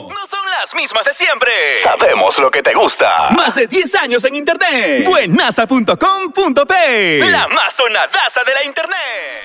No son las mismas de siempre. Sabemos lo que te gusta. Más de 10 años en internet. Buenasa.com.p. La más sonadaza de la internet.